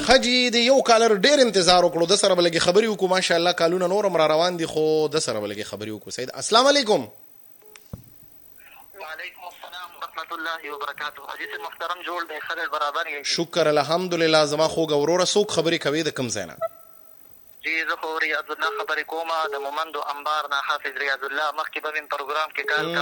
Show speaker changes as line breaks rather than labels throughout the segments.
حجی د یو کالر ډیر انتظار وکړو د سره بلګي خبري وکړو ماشاءالله کالونه نورم را روان دي خو د سره بلګي خبري وکړو سید السلام علیکم
وعلیکم السلام ورحمۃ اللہ وبرکاتہ حجی سے محترم جوړ دی خیر برابر یې
شکر الحمدلله زما خوږ وروره څوک خبري کوي د کوم ځای نه
جی زه خو ریاض الله خبرې کوم د مومندو انبار نه حافظ ریاض الله مخکې به مې پروګرام کې کار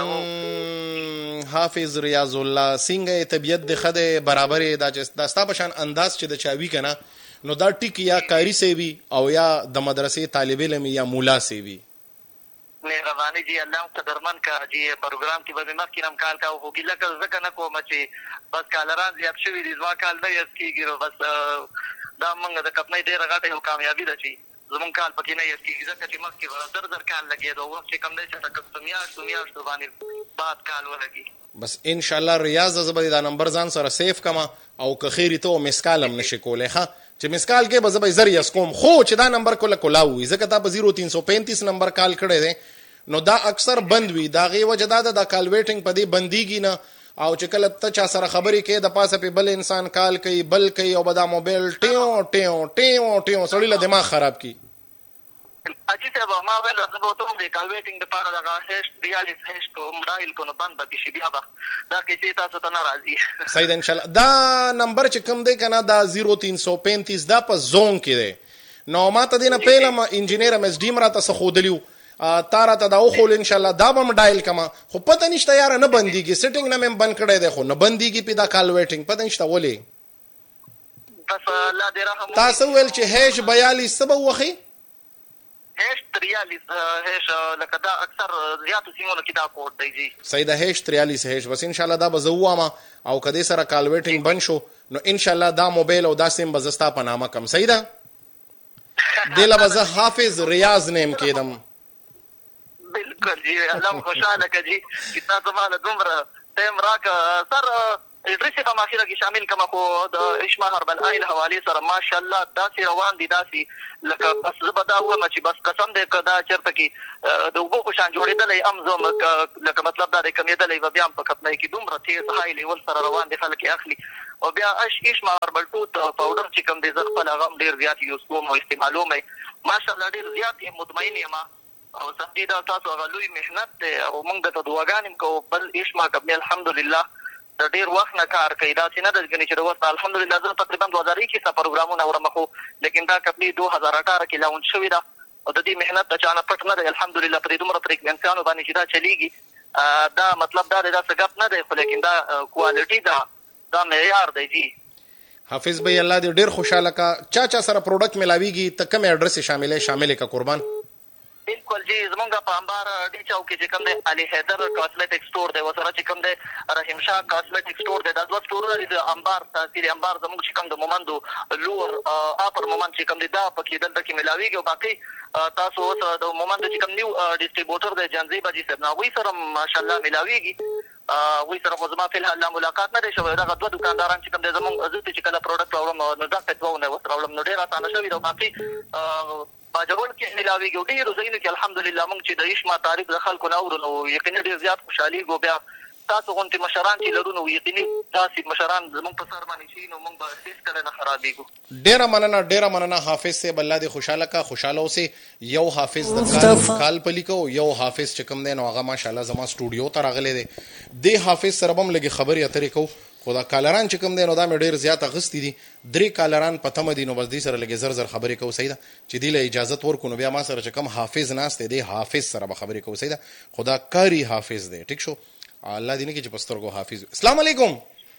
کوو
حافظ ریاض الله څنګه طبیعت د خده برابر دا چې ستا په شان انداز چې د چاوي کنه نو دا ټیک یا کاری سی وي او یا د مدرسې طالب علم یا مولا سی وي
مهرباني جی الله قدرمن کا جی پروګرام کې به مخکې نم کال کا او ګیله کړ ځکه نه کوم چې بس کالران زیات شوي دي ځوا کال نه یس کیږي بس دا موږ د کپنې ډېره غټه یو کامیابي ده چې زمون کال پکې نه یس کیږي ځکه چې مخکې در کال لګېدو اوس چې کم دی چې تک میاشتو باندې بعد کال ولګي
بس ان شاء الله ریاض زبر دا نمبر ځان سره سیف کما او که خیری ته مسکالم نشي کولای ښه چې مسکال کې به زبې زری اس کوم خو چې دا نمبر کوله کولاوي ځکه دا په 0335 نمبر کال کړی دی نو دا اکثر بند وي دا غي وجدا دا کال ویټینګ په دې بنديږي نه او چې کله ته چا سره خبرې کې د پاسه په بل انسان کال کوي بل کوي او بدا موبایل ټیو ټیو ټیو ټیو سړی له دماغ خراب کی
اجي ته ما ویل راځم ته د کال ویټینګ د پاره دا هیڅ ریالیز هیڅ کو موبایل کو نه بند به شي بیا دا کې تاسو ته ناراضي
سید ان شاء الله دا نمبر چې کوم دی کنه دا 0335 دا په زون کې دی نو ما ته دینه پیلم انجینیر ام اس ډی مرا ته خودلیو تارا ته دا خو ان شاء الله دا بم ډایل کما خو پته نشته یار نه بنديږي سیټینګ نه مې بند کړی دی خو نه بنديږي په دا کال ویټینګ پته نشته ولې
بس الله دې رحم
تاسو ویل چې هیش 42 سبا وخی
هیش 43 هیش لکه دا اکثر زیاتو سیمونو کې دا کوډ دی جی
سیدا هیش 43 هیش بس ان شاء الله دا بزوامه او کدی سره کال ویټینګ بند شو نو ان شاء الله دا موبایل او دا سیم بزستا په نامه کم سیدا دله بز حافظ ریاض نیم کېدم
بالکل جی الله خوشاله کړي چې تاسو مال دومره ټیم راک سر ادریس په ماخیره کې شامل کما خو د اشما هربل ایل حواله سره ماشاءالله داسې روان دي داسې لکه بس زبدا و چې بس قسم دې کدا چرته کې د وګو شان جوړېدلې امزو لکه مطلب دا د کمیدلې بیا په خپل کې دومره تیز هاي لیول سره روان دي خلک اخلي او بیا اشما هربل ټوت پاوډر چې کوم دې زغ په لغم ډیر زیات یوز کوم او استعمالوم ماشاءالله ډیر زیات مطمئن یم او سمدي دا تاسو غلوي مهنت ته او موږ ته دعاګانې کو بل اشما کبه الحمدلله د ډیر وخت نه کار کوي دا څنګه د غني چې وخت الحمدلله زه تقریبا 2000 کې څه پروګرامونه ورمخو لیکن دا کبه 2018 کې لاون شوې ده او د دې مهنت د چانه پټ نه ده الحمدلله په دې دومره فریکوینسیانو باندې چې دا چلیږي دا مطلب دا د څه نه ده خو لیکن دا کوالټي دا معیار دی جی
حافظ بھائی الله دې ډیر خوشاله کا چا سره پروډکټ ملاويږي ته کوم اډرس شامل کا قربان
بالکل جی زمونږ په انبار ډي چاو کې چې کوم دی علي حیدر کاسمیټک سٹور دی وسره چې کوم دی رحیم شاه کاسمیټک سٹور دی دا دوه سٹورونه دي د انبار تاثیر انبار زموږ چې کوم د مومندو لور اپر مومند چې کوم دی دا پکې دلته کې ملاويږي او باقي تاسو اوس د مومندو چې کوم نیو ډیسټریبیوټر دی جنزي باجی صاحب نو وی سره ماشاءالله ملاويږي وی سره خو زما په الحال ملاقات نه دی شوی دا دوه دکانداران چې کوم دی زموږ عزت چې کله پروډکټ راوړم نو دا څه وونه وسره نو ډیر اسانه شوی دا باقي باجوړ کې ملاويږي ډیر زینو کې الحمدلله موږ چې د اشما تعریف د خلکو نه اورو یقینا ډیر زیات خوشحالي ګو بیا تاسو غونټي مشران چې لرونو یقیني تاسو مشران زموږ په سر باندې شي نو موږ به هیڅ کله نه خرابېږو
ډیر مننه حافظ سے بل دې خوشاله کا خوشاله اوسه یو حافظ د کال پلیکو یو حافظ چې کوم دی نو هغه ماشاءالله زما سټوډیو ته راغلی دی د حافظ سره بم لګي خبرې اترې کو خدا کالران چې کوم دی نو دا مې ډیر زیات غستی دي درې کالران پته مدي نو بس دې سره لګي زر خبرې کو سیدا چې دی له اجازه ورکو نو بیا ما سره چې کوم حافظ ناست دی حافظ سره خبرې کو سیدا خدا کاری حافظ دی ټیک شو الله دې نه کې چې پسترګو حافظ السلام علیکم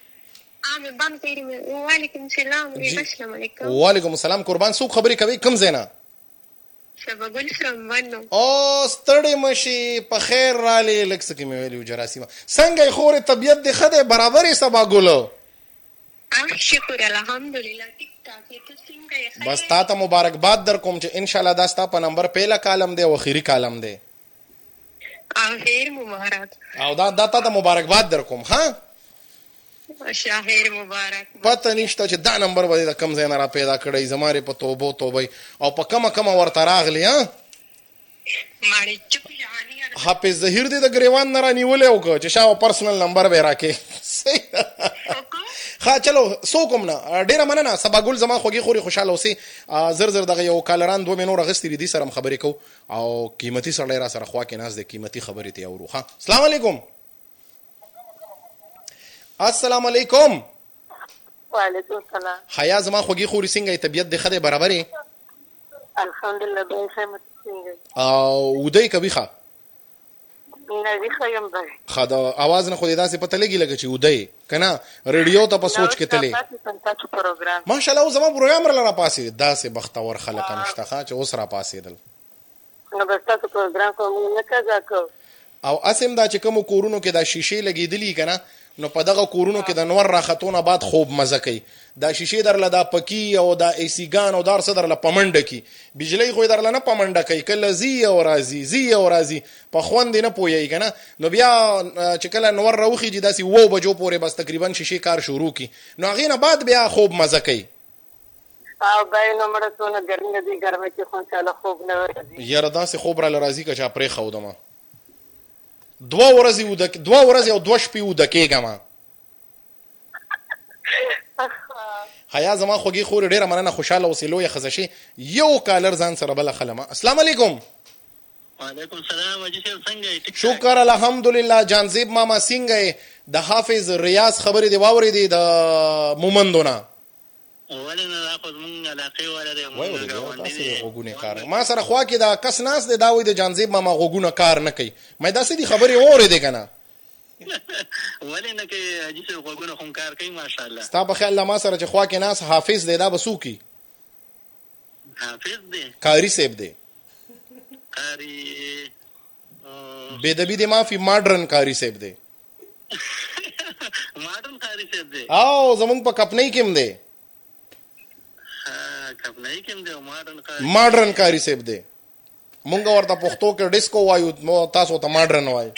وعلیکم السلام السلام علیکم
وعلیکم السلام قربان سو خبرې کوي کم زینا
شبګل فرمانو
او ستړي مشي په خیر را لې لکه کې مې ویلو جراسیمه څنګه خورې طبيعت دې خده برابرې سبا ګلو
شکر الحمدلله ټیک ټاک ته څنګه
بس تا ته مبارکباد در کوم چې ان شاء الله دا ستا په نمبر پهلا کالم دی او اخیری کالم دی
خیر مبارک
او دا تا ته مبارکباد در کوم ها
شاهر مبارک
پته نشته چې دا نمبر باندې د کم ځای نه را پیدا کړی زماره په توبه او په کما ورته راغلی ها
ماړي چپ جانی
حافظ ظهیر دې د گریوان نه رانیولې او چې شاو پرسنل نمبر به راکې ها چلو سو کوم نه ډیره مننه سبا ګل زما خوږی خوري خوشاله اوسې زر زر دغه یو کالران 2 مینور غستې دي سره خبرې کو او قیمتي سړی را سره خوا کې ناز د قیمتي خبرې ته اورو. ها السلام علیکم. السلام علیکم.
وعلیکم السلام.
حیا زما خوږی خوري څنګه طبیعت د خده برابرې؟
الحمدلله به خیمت څنګه
او ودی کبي ښه
نه وی خیم به
خدا आवाज نه خو دې داسې پته لګي لګي چې ودی کنه ریډیو ته په سوچ کې تلې ماشاءالله او زما پروګرام را پاسې داسې بختور خلک مشتخه چې اوس را پاسې دل
نو بس تاسو پروګرام کوم نه کاږه
او اسیم دا چې کوم کورونو کې دا شیشې لګېدلې کنه نو په دغه کورونو کې د نور راختونه بعد خوب مزه کوي دا شیشې درله دا پکی او دا ایسی ګان او دار صدر له پمنډه کی بجلی خو درله نه پمنډه کوي کله زی او رازي په خوند نه پوي کنه نو بیا چې کله نور راوخی چې داسي وو بجو پورې بس تقریبا شیشې کار شروع کی نو هغه نه بعد بیا خوب مزه کوي
او بای نو مړه څونه ګرمي دي ګرمي کې خو تعالی خوب نه ورځي
یاره داسې خوب را لرازي که چا پرې خو دما 2 ورځې او 2 شپې ودکېګم حیا زما خوږی خور ډیره مننه خوشاله وسیلو یا خزشي یو کالر ځان سره بل خلمه. السلام علیکم.
وعلیکم السلام اجي څنګه
شکر الحمدلله جانزیب ماما څنګه د حافظ ریاض خبرې دی واورې دی د مومندونه
ولنه اخذ من علاقه ولا
غوګونه کار ما سره خوا کې دا کس ناس دی دا وې د جانزیب ماما غوګونه کار نه کوي مې داسې دي خبرې اورې دی کنه
ولنه کې اجي څه غوګونه هم کار کوي ماشاءالله
ستا په خیال ما سره چې خوا کې ناس حافظ دی دا بسو کی
حافظ دی
قاری صاحب دی
قاری
بيدبي دي ما في ماډرن قاری صاحب دی
ماډرن قاری صاحب دی
او زمونږ په کپنۍ کې هم دی
کپنۍ کې هم دی
ماډرن قاری صاحب دی مونږ ورته پښتو کې ډیسکو وایو نو تاسو ته ماډرن وایو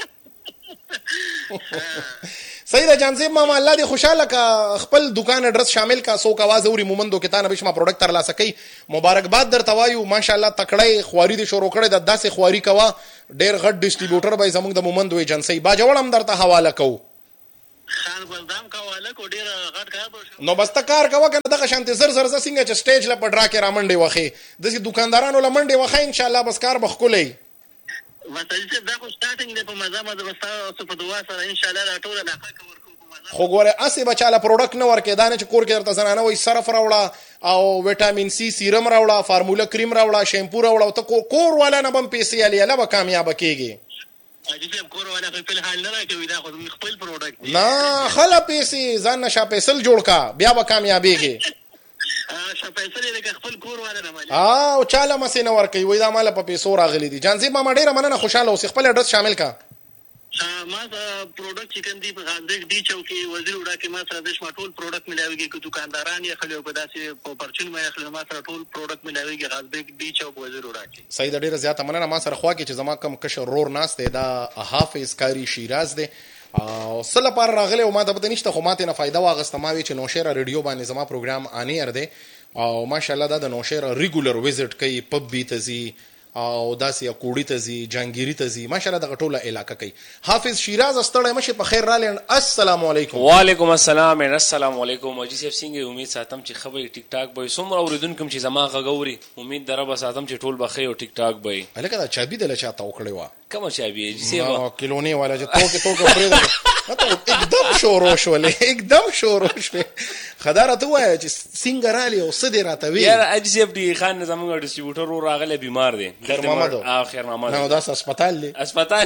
صحیح ده جانزیب ماما الله دې خوشاله کا خپل دکان اډرس شامل کا سو کا आवाज اوري مومندو کې تا نه بشما پروډکټ تر لا سکی مبارکباد درته وایو ماشاءالله تکړه خواري دې شروع کړې د داسې خواري کوا ډېر غټ ډیسټریبیوټر به زموږ د مومندو ایجنسی با جوړم درته حواله کو
خان ګلدام کواله کو ډیر غټ کار
نو بس تا کار کوا کنه دغه شانته زر زر څنګه چې سټیج لا پډرا کې رامنډي وخی د دې دکاندارانو لمنډي وخی ان شاء الله بس کار بخکولې
وسایل دا خو سٹارټینګ دی په مزه وستا په دعا سره ان شاء الله لا ټول علاقه کور کو په مزه
خو ګوره اسی بچاله پروډکټ نه ورکې دانه چې کور کې درته زنانه وي صرف راوړه او وټامین سی سیرم راوړه فارمولا کریم راوړه شیمپو راوړه ته کور والا نه بم پیسې علي الله به کامیاب کیږي
اجازه کور والا په حال نه راکوي دا خو خپل پروډکټ دی
نه خلا پیسې ځان نشه پیسل جوړ کا بیا به کامیابیږي
شپېسلې د خپل کور والا نه مالي
او چاله مسې نه ورکوي وای دا مال په پیسو راغلي دي جانزیب ماما ډیره مننه خوشاله اوسې خپل اډرس شامل کا
ما پروډکټ چکن دی په غاندې دی چوکي وزیر وډا کې ما سره د شمټول پروډکټ ملاويږي چې دکانداران یې خلک په داسې په پرچون مې خلک ما سره ټول پروډکټ ملاويږي غاندې دی چوک وزیر وډا کې
صحیح ډیره زیاته مننه ما سره خوا کې چې زما کم کشر رور ناس دی دا حافظ قاری شیراز دی او سله پر راغله او ما ته پته نشته خو ماته نه فائدہ واغسته ما وی چې نوشهره ریډیو باندې زما پروګرام اني ار دی او ماشاءالله دا د نوشهره ریګولر وزټ کوي پب بي تزي او داسې کوړی تزي جانګيري تزي ماشاءالله د غټوله علاقه کوي حافظ شیراز استړی مشه په خیر را لین السلام علیکم
وعلیکم السلام السلام علیکم اجي صاحب څنګه امید ساتم چې خبري ټیک ټاک به سمره اوریدونکم چې زما غغوري امید دربه ساتم چې ټول بخي او ټیک ټاک به
الکه دا چابي دل چاته وکړی وا
کوم چابي اجي صاحب
کلونی والا چې توګه پرې ده एकदम شورو شولې एकदम شورو شولې خدای ته وایي چې څنګه رالي او سدي راته وی
یار اجي صاحب دی خان زموږ ډیسټریبیوټر راغله بیمار دی
خیر محمد
خیر محمد
نو دا هسپتال دی
هسپتال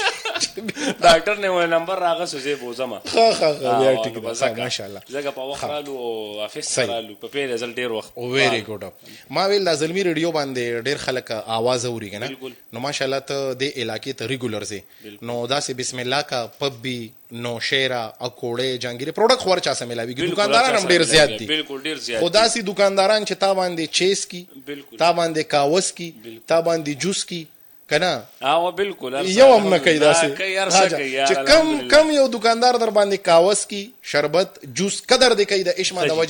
ډاکټر نه ول نمبر راغه سوزه بوزما
ها بیا ټیک ده ماشاءالله
زګه په وخت رالو افیس رالو په پیل ځل ډیر وخت
او ویری ګډ ما ویل د زلمی ریډیو باندې ډیر خلک आवाज اوري کنه نو ماشاءالله ته د علاقې ته ریګولر سي نو دا سي بسم الله کا پبي نو شیرا اکوړې جانګيري پروډکټ خور چا سره ملاويږي دکانداران هم ډیر زیات دي
بالکل ډیر زیات
خدا سي دکانداران چې تا باندې چیس کی تا باندې کاوس کی تا باندې جوس کی کنه
او بالکل
یو هم نه کوي داسې چې کم یو دکاندار در باندې کاوس کی شربت جوس قدر دی کوي د اشما د وجه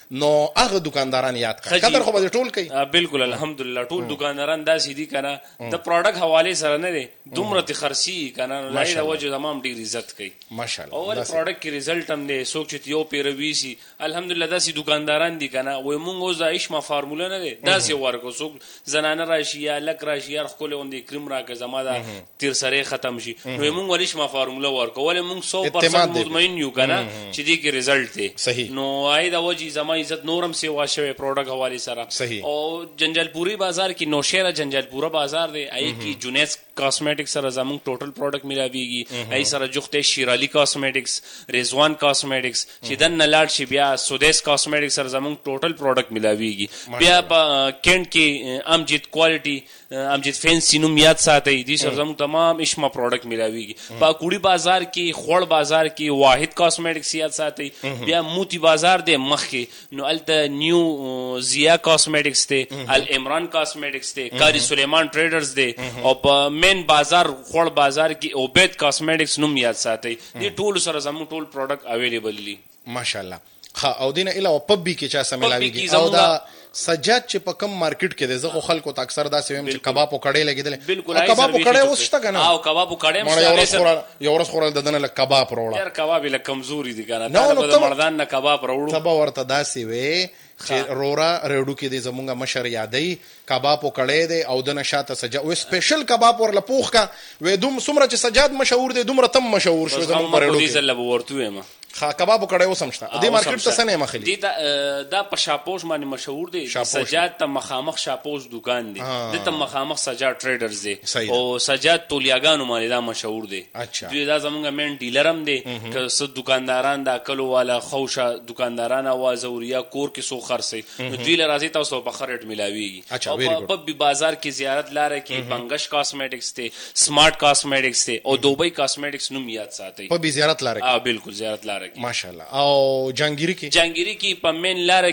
نو هغه دکانداران یاد کړه قدر خو به ټول کوي.
بالکل الحمدلله ټول دکانداران داسې دي کنه د پروډکټ حواله سره نه دي دومره تی خرسي کنه لای د وجه تمام ډیر عزت کوي
ماشاءالله.
اول پروډکټ کې رزلټ هم دی سوچ چې یو پیروي سي الحمدلله داسې دکانداران دي کنه وای مونږ اوس د عشما فارموله نه دی داسې ورکو څوک زنانه راشي یا لک راشي یا خپل اندې کریم راکه زما دا تیر سره ختم شي نو مونږ ولې شما فارموله ورکو ولې مونږ 100% مطمئن یو کنه چې دې کې رزلټ دی نو آی دا وجه زما عزت نورم سیوا شوی پروډکټ حواله سره. او جنجالپوري بازار کې نوشهره جنجالپوره بازار دی آی کې جونیس کاسمیټک سره زموږ ټوټل پروډکټ ملاویږي آی سره جوخته شیرالی کاسمیټکس رضوان کاسمیټکس چې دن لاړ شي بیا سودیس کاسمیټک سره زموږ ټوټل پروډکټ ملاویږي بیا کینټ کې امجد کوالټي امجد فینسی نوم یاد ساتي دي سره زموږ تمام اشما پروډکټ ملاویږي په کوړی بازار کې خوړ بازار کې واحد کاسمیټکس یاد ساتي بیا موتی بازار دی مخ کې نو الته نیو زیا کاسمیټکس ته العمران کاسمیټکس ته کاری سلیمان ټریډرز دی او په مین بازار خوړ بازار کې عبید کاسمیټکس نوم یاد ساتي دي ټول سره زموږ ټول پروډکټ اویلیبل دي ماشاءالله.
او دینه اله پب بي کې چا سملاويږي او دا سجاد چې په کم مارکیټ کې دی زه خو خلکو ته اکثر دا سویم چې کباب او کړې لګیدل کباب او کړې اوس شته کنه
او کباب او کړې مشته
یو ورځ خورل دنه لک کباب وروړه
یار کباب له کمزوري دي کنه دا د مردان نه کباب وروړو
تبا ورته داسې وي چې رورا رېډو کې د زمونږه مشر یادې کباب او کړې دی او دنه شاته سجاد او سپیشل کباب ورله پوخ کا وې دوم سمره چې سجاد مشهور دی دومره تم مشهور شو زمونږ په رېډو کې
زله ورته ما
خا کباب کړه اوسم شته د مارکیټ ته سنې مخلي
دا په شاپوش باندې مشهور دی سجاد ته مخامخ شاپوش دکان دی د ته مخامخ سجاد ټریډرز دی او سجاد تولیاګانو باندې دا مشهور دی دوی دا زمونږ مین ډیلرم دی که څه دکانداران دا کلو والا خوشا دکانداران आवाज اوریا کور کې سو خرسي دوی له راځي تاسو په خرټ ملاويږي او په بازار کې زیارت لاره کې بنگش کاسمیټکس ته سمارټ کاسمیټکس ته او دوبۍ کاسمیټکس نوم یاد ساتي
په زیارت لاره
کې بالکل زیارت لاره
ماشاءالله. او جنگيري کې
په مین لاره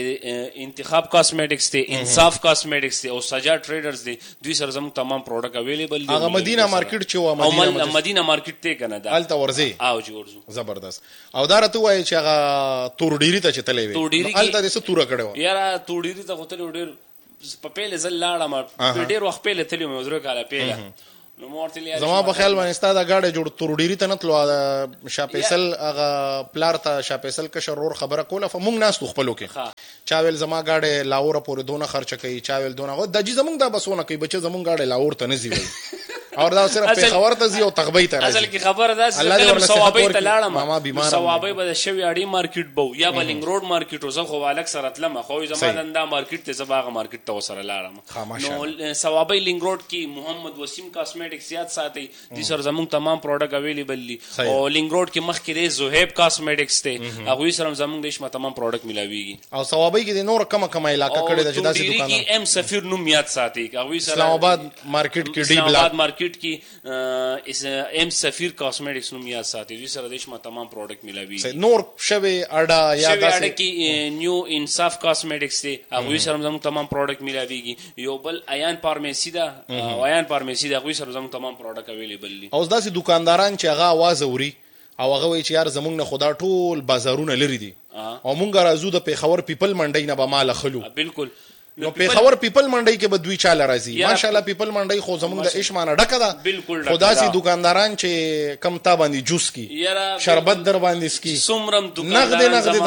کې انتخاب کاسمیټکس ته انصاف کاسمیټکس ته او سجاد ټریډرز دی دوی سره زموږ تمام پروډکټ اویلیبل دي.
هغه مدینه مارکیټ چې و
مدینه مارکیټ ته کنه دا
الته ورزي
او جوړو
زبردست او دا راته وایي چې هغه تورډيري ته چتلې وي الته د څه تور کړو
یاره تورډيري ته غوتل ډېر په پیله زل لاړم ډېر وخت پیله تللی مې وزرو کاله پیله
زما په خیال باندې ستا دا گاډي جوړ تورډيري ته نتلو شاپیسل هغه پلار ته شاپیسل کشر ور خبره کوله فمونږ ناس خپلو کې چاویل زما گاډي لاور پورې دونه خرچ کوي چاویل دونه د جی زمونږ دا بسونه کوي بچي زمونږ گاډي لاور ته نه زی وي او دا صرف په خبر ته زی او تغبی ته
اصل کې خبر ده چې ثوابي ته لاړم ثوابي به شوی اړي مارکیټ بو یا بلنګ روډ مارکیټ زه خو والک سره تلم خو زمانه دا مارکیټ ته زباغه مارکیټ ته وسره لاړم نو ثوابي لنګ روډ کې محمد وسیم کاسمیټکس یاد ساتي دي سره زموږ تمام پروډکټ اویلیبل دي او لنګ روډ کې مخ کې دی زهیب کاسمیټکس ته هغه سره زموږ د شمه تمام پروډکټ ملاويږي
او ثوابي کې نور کم علاقه کړي د داسې دکانونه
کې ام سفیر نوم یاد ساتي هغه سره
اسلام آباد مارکیټ کې ډی بلاک
مارکیټ کې ام سفیر کاسمیټکس نوم یاد ساتي دوی سره د شمه تمام پروډکټ ملاوي
نور شوی اډا یا
داسې کې نیو انصاف کاسمیټکس ته هغه سره زموږ تمام پروډکټ ملاويږي یو بل عیان فارمیسی دا عیان فارمیسی دا هغه سره زموږ تمام پروډکټ اویلیبل دي.
او داسې دکانداران چې هغه आवाज اوري او هغه وایي چې یار زمونږ نه خدا ټول بازارونه لري دي او مونږ راځو د پیښور پیپل منډي نه به مال خلو
بالکل
نو پیښور پیپل منډي کې به دوی چاله راځي ماشاءالله پیپل منډي خو زمونږ د عشمانه ډکه ده خدا سي دکانداران چې کم تا باندې جوس کی شربت در باندې سکی
سمرم دکانداران
نغد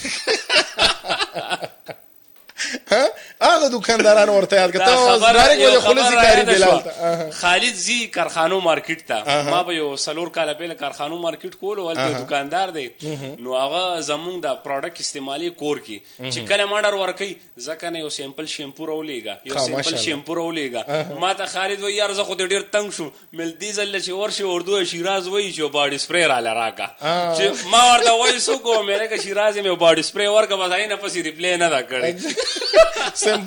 درکې هغه دکانداران ورته یاد کته زارګ ولا خلصي کاری بلال
خالد زی کارخانو مارکیټ ته ما به یو سلور کاله په کارخانو مارکیټ کول ول دکاندار دی نو هغه زمونږ د پروډکټ استعمالي کور کی چې کله ماډر ورکي ځکه نه یو سیمپل شیمپو راولېګا یو سیمپل شیمپو راولېګا ما ته خالد و یار زه خو ډیر تنگ شو مل دي زل چې ورشي اردو شیراز وای چې باډي سپری را لراکا چې ما ورته وای سو کو مې که شیراز مې باډي سپری ورکا بځای نه پسې ریپلی نه دا کړی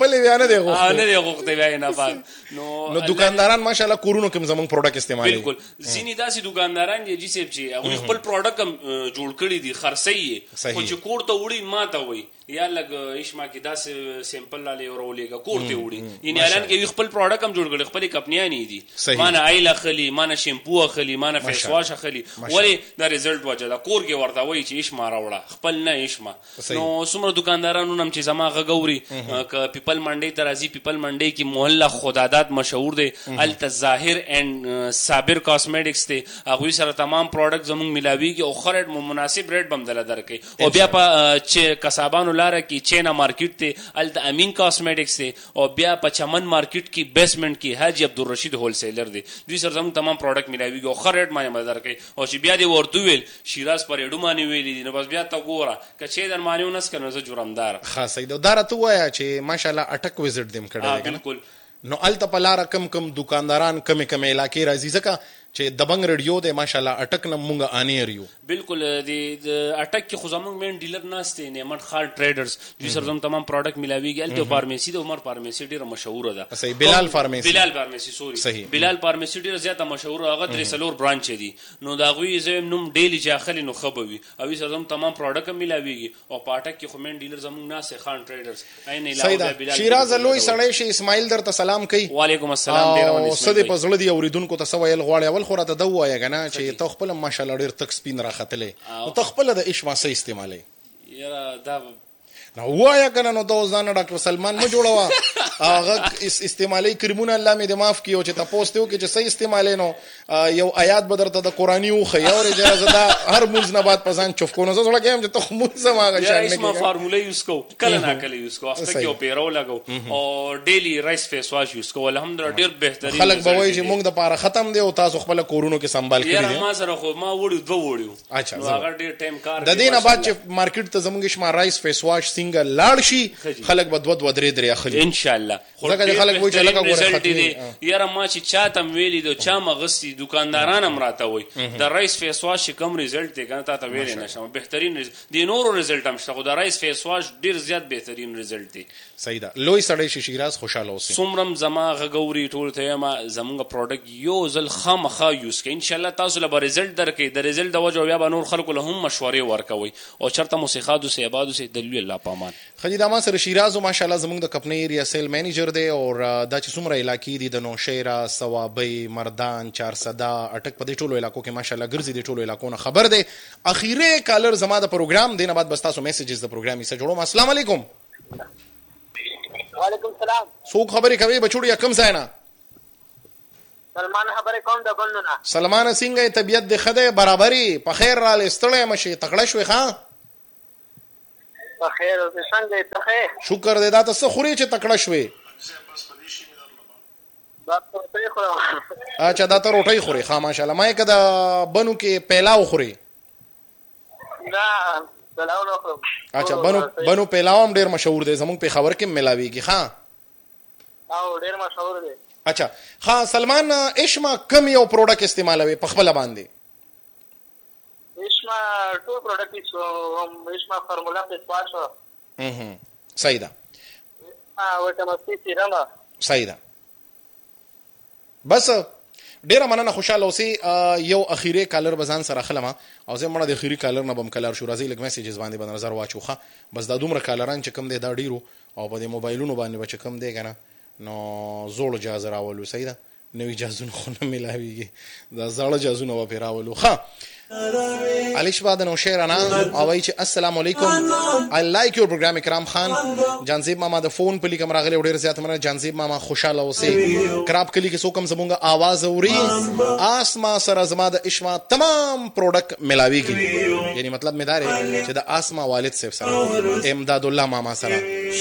خپل بیا نه دی غوښته
نه دی غوښته بیا نه بعد
نو دکانداران ماشاءالله کورونو کې زمونږ پروډکټ استعمالوي.
بالکل ځینې داسې دکانداران دي جی صاحب چې هغوی خپل پروډکټ هم جوړ کړي دي خرڅوي یې خو چې کور ته وړي ما ته وایي یا لږ ایشما کې داسې سیمپل لالې ورولېږه کور ته وړي یعنې اعلان کوي خپل پروډکټ هم جوړ کړي خپلې کمپنیانې دي ما نه آیل اخلي ما نه شیمپو اخلي ما نه فیس واش اخلي ولې د ریزلټ وجه ده کور کې ورته وایي چې ایشما راوړه خپل نه ایشما. نو څومره دکاندارانو هم چې زما غږ اوري که پیپل منډۍ ته راځي پیپل منډۍ کې محله خداداد مشهور دی هلته ظاهر اینډ صابر کاسمیټکس دی هغوی سره تمام پروډکټ زموږ میلاویږي او ښه ریټ مناسب ریټ به هم دله درکوي. او بیا په کسابانو لاره کې چینا مارکیټ دی هلته امین کاسمیټکس دی او بیا په چمن مارکیټ کې بیسمنټ کې حاجي عبدالرشید هول سیلر دی دوی سره زموږ تمام پروډکټ میلاویږي او ښه ریټ باندې به درکوي. او چې بیا دې ورته وویل شیراز په ریډو باندې ویلي دي نو بس بیا ته ګوره که چې در باندې ونس که نو زه جرمدار.
ښه صحیح ده. دا راته ووایه چې ماشاءالله اټک وزټ دې م کړی دی
بالکل.
نو هلته په لاره کم دکانداران کمې علاقې راځي ځکه چې دبنګ ریډیو دی ماشاءالله اټک نه مونږ انیر یو.
بالکل د اټک کې خو زموږ مین ډیلر ناست دی نعمت خان ټریډرز دوی سره زموږ تمام پروډکټ میلاویږي هلته فارمیسي د عمر فارمیسي ډېره مشهوره ده.
صحیح. بلال فارمیسي
سوري بلال فارمیسي ډېره زیاته مشهوره هغه 3 برانچ دي نو د هغوی زه نوم ډیلی چې اخلي نو ښه به وي هغوی سره زموږ تمام پروډکټ هم میلاویږي او په اټک کې خو مین ډیلر زموږ ناست دی خان ټریډرز عین علاوه
شیراز لوی سړی شي اسماعیل درته سلام کوي.
وعلیکم السلام. ډېره مننه.
څه دې په زړه دي اورېدونکو ته څه ویل غواړې اول خو راته ده ووایه که نه چې ته خپله ماشاءالله ډېر تک سپین راختلی نو ته خپله د ایشما څه استعمالوي؟
یاره دا
نو ووایه که نه نو ته اوس ځان ډاکټر سلمان مه جوړوه هغه استعمالوي کرمونه الله مې دې معاف کړي او چې تپوس دې وکړي چې څه استعمالوي نو یو آیات به درته د قرآني وښیي اورې جره زه دا هر مونځ نه بعد په ځان چوف کوو نو زه زړه کیم چې ته خو مونځ هم هغه شان نه
ایشما فارموله یوز کوو کله ناکله یوز کوو هفته کې یو پیرو لګو او ډیلی رایس فیس واش یوز کوو الحمدلله ډېر بهترین.
خلک به وایي چې مونږ دپاره ختم دی او تاسو خپله کورونو کې سنبال کړي
یاره ما سره خو ما وړي 2 وړي
اچھا
نو هغه ډېر ټایم کار
د دې نه بعد چې مارکیټ ته زموږ ایشما رایس فیس واش سنګل لاړ شي خلک به 2 3 اخلي
ان شاء الله.
ځکه خلک وایي چې لکه ګوره
دی یاره ما چې چاته م ویلي دو چا م اغوستي دکانداران هم راته وایي د رایس فیس واش چې کوم ریزلټ دی که نه تا ته ویلی نه شم بهترین د نورو ریزلټ هم شته خو د رایس فیس واش ډېر زیات بهترین ریزلټ دی.
صحیح ده. لوی سړی شي شیراز خوشحاله اوسئ.
څومره م زما غږ اوري ټولو ته یم زموږ پروډکټ یو ځل خامخا یوز کړئ انشاءالله تاسو له به ریزلټ درکوي د ریزلټ د وجه بیا به نور خلکو له هم مشورې ورکوئ او چېرته مو سیخاد اوسئ آباد اوسئ د لوی الله په امان.
ښه جي دا ما سره شیراز ماشاءالله زموږ د کمپنۍ ایریا سیل مینیجر دی او دا چې څومره علاقې دي د نوشیره صوابۍ مردان چارسده اټک په دې ټولو علاقو کې ماشاءالله ګرځي د ټولو علاقو نه خبر دی. اخیری کالر زما د پروګرام دی نه بعد بس تاسو میسیجز د پروګرام یې سره جوړوم. السلام علیکم.
وعلیکم السلام.
څوک خبرې کوي بچوړیا کوم ځای نه؟
سلمان خبرې کوم د بندو نه.
سلمانه څنګه طبیعت دې ښه دی برابري په خیر راغلې ستړی مه شې تکړه شوې ښه؟
په خیر اوسې څنګه ته ښې؟
شکر دی. دا ته څه خورې چې تکړه شوې؟
دا روټۍ خورم.
اچھا دا ته روټۍ خورې ښه ماشاءالله. ما یې که د بنو کې پیلاو خورې؟
نه پیلاو نه خورم.
اچھا بنو پیلاو هم ډېر مشهور دی زموږ پېښور کې هم میلاویږي ښه؟
او ډېر مشهور دی.
اچھا ښه سلمان ایشما کم یو پروډکټ استعمالوي په خپله باندې؟
ایشما ټول پروډکټ ایشما فارمولا فیس واش.
صحیح ده.
ویټامین سی سیرم.
صحیح ده. بس ډیره مننه خوشاله اوسئ. یو اخیری کالر به ځان سره اخلم او زه مړه د اخیری کالر نه به م کلر شو راځئ لږ میسیجز باندې به نظر واچو ښه بس دا دومره کالران چې کوم دی دا ډیرو او په دې موبایلونو باندې به چې کوم دی که نه نو زوړ جاز راولو. صحیح ده. نوي جازونه خو نه میلاویږي دا زاړه جازونه به پرې راولو. ښه علیشبا د نوشیره نه او وایي چې السلام علیکم I like your program اکرام خان. جانزیب ماما د فون په لیکم راغلی ډېر زیات مننه جانزیب ماما خوشحاله اوسئ. کراب کلي کې څوک هم زمونږ آواز اوري آسما سره زما د ایشما تمام پروډکټ میلاویږي یعنی مطلب مې دا دی چې د آسما والد صاحب سره امداد الله ماما سره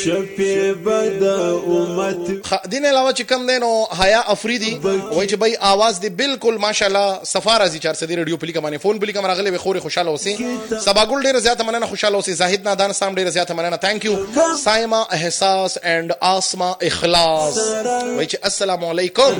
دین علاوه چې کم دی نو حیا افریدي وایي چې بھائی آواز دی بالکل ماشاءالله صفا راځي 400 ریډیو په لیکم باندې فون په لیکم راغلی به خوري خوشاله اوسئ. سباګل ډېر زیات مننه خوشاله اوسئ. زاهد نادان سام ډېر زیات مننه ثانک یو. سایما احساس اینڈ آسما اخلاص وایي چې السلام علیکم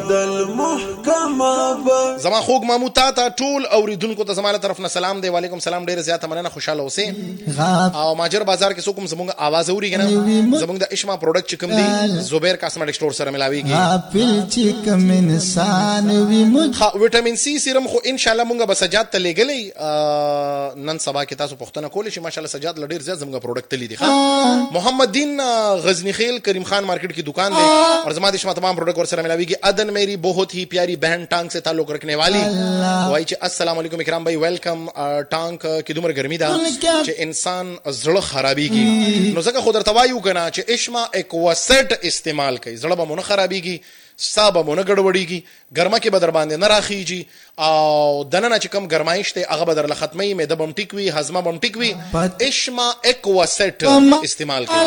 زما خوږ مامو تا ټول اوریدونکو ته زما له طرف نه سلام دی. وعلیکم سلام ډېر زیات مننه خوشاله اوسئ. او ماجر بازار کې څوک هم زموږ آواز اوري که نه زمونږ د اشما پروډکټ چې کوم دی زبیر کاسمیټک سٹور سره ملاويږي
غافل چې کوم انسان وي
وټامین سی سیرم خو ان شاء الله مونږ به سجاد ته لګلې نن سبا کې تاسو پوښتنه کولې چې ماشاء الله سجاد لډیر زیات زمونږ پروډکټ تللی دي محمد دین غزنی خیل کریم خان مارکیٹ کی دکان دے اور زما د اشما تمام پروډکټ ور سره ملاويږي ادن میری بہت ہی پیاری بہن ٹانگ سے تعلق رکھنے والی وای چې السلام علیکم اکرام بھائی ویلکم ټانک کې دومره ګرمي ده چې انسان زړه خرابيږي نو ځکه خو درته وایو کنه چې اشما اکواسټ استعمال کوي زړه به مونږ خرابيږي صابه مونږ ګډوډيږي ګرمه کې بدر باندې نه راخیږي او دنه چې کم ګرمایش ته هغه بدر لختمي مې د بم ټیک وی هضمه بم ټیک وی اشما اکواسټ استعمال کوي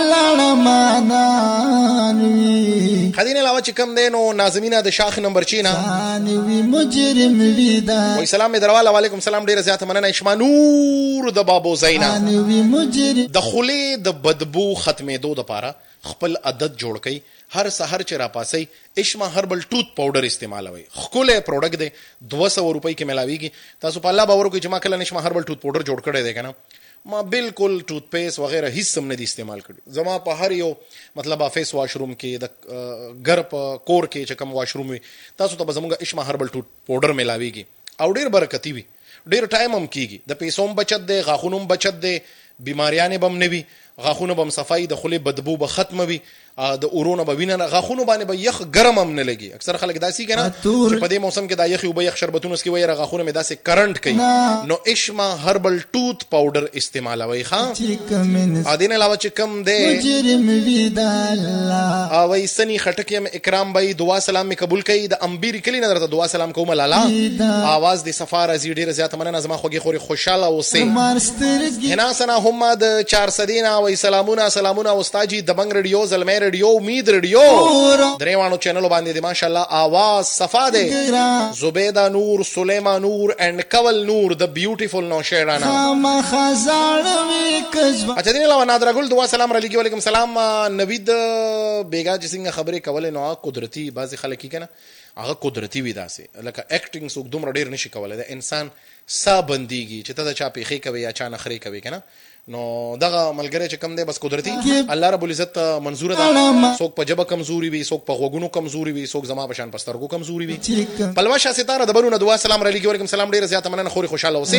خدینه علاوه چې کم دینو ناظمینا د شاخ نمبر چینا
مجرم ویدا
وای سلام می درواله وعلیکم سلام ډیر زیات مننه اشما نور د بابو زینا د خلی د بدبو ختمېدو د پاره خپل عادت جوړ کړئ هر سحر چې را پاسي اشما هربل ټوث پاوډر استعمالوي خپل پروډکټ دی 200 روپۍ کې ملاويږي تاسو په الله باور کوئ چې ما کله نشما هربل ټوث پاوډر جوړ کړی دی کنه ما بالکل ټوث پیسټ وغیرہ هیڅ هم نه دی استعمال کړی زما په هر یو مطلب افیس واشروم کې د ګر په کور کې چې کوم واشروم وي تاسو ته زموږ اشما هربل ټوث پاوډر ملاويږي او ډیر برکتی وي ډیر ټایم هم کیږي د پیسوم بچت دی غاخونو بچت دی بیماریاں بم نوي غاخونو بم صفای د خلی بدبو به ختم وي د اورونه به ویننه غاخونو باندې به یخ ګرم هم نه لګي اکثر خلک داسي کنه چې په دې موسم کې د یخ او به یخ شربتونو کې وایره غاخونو مې داسې کرنٹ کوي نو اشما هربل ټوث پاوډر استعمالوي ښا ادین علاوه چې کم دی
مجرم ویدا الله
او سني خټکیم اکرام بھائی دعا سلام می قبول کړي د امبیر کلی نه درته دعا سلام کوم لالا आवाज د سفاره زی ډیره زیات مننه زما خوږی خوري خوشاله اوسې هنا سنا هم د 400 وای سلامونه استاد جی دبنګ رادیو زلمه رادیو امید رادیو دریوانو چینل باندې د ماشاءالله आवाज صفا ده زبیدا نور سلیمان نور اند کول نور د بیوټیفل نو شیرانا
ما خزانوي کجبا
اچھا دین الله نادر ګل دعا سلام علیکم سلام نوید بیگا چې څنګه خبرې کوله نو قدرتی بعضی خلک کینه هغه قدرتی وي داسې لکه اکټینګ څوک دومره ډیر نشي کولای د انسان سا بنديږي چې ته د چا پیخي کوي یا چا نخري کوي کنه نو دغه ملګری چې کم دی بس قدرتی الله رب العزت منظور ده څوک په جبه کمزوري وي څوک په غوګونو کمزوري وي څوک زما په شان پسترګو کمزوري وي پلوشه ستاره د بنو دعا سلام علیکم سلام ډیر زیات مننه خوري خوشاله اوسې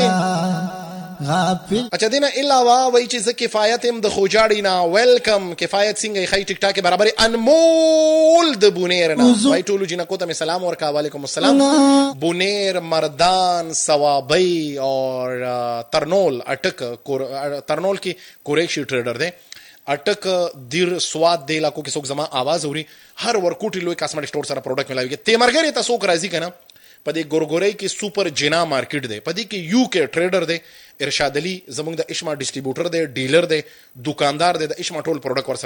غافل
اچھا دینه علاوه وای چې ز کفایت هم د خوجاړي نه ویلکم کفایت څنګه خی ټیک ټاک برابر انمول د بونیر نه وای ټولو جنا کوته می سلام ورکا وعلیکم السلام بونیر مردان ثوابی اور ترنول اٹک ترنول کی قریشی ټریډر دی اٹک دیر سواد دی لاکو کې څوک زما आवाज اوري هر ورکوټي لوی کاسمیټک سٹور سره پروډکټ ملاويږي تیمرګری تاسو راځي کنه پدې ګورګوري کې سپر جنا مارکیټ دی پدې کې یو کې ټریډر دی ارشاد علي زموږ د اشما ډسټریبیوټر دی ډیلر دی دکاندار دی د اشما ټول پروډکټ ور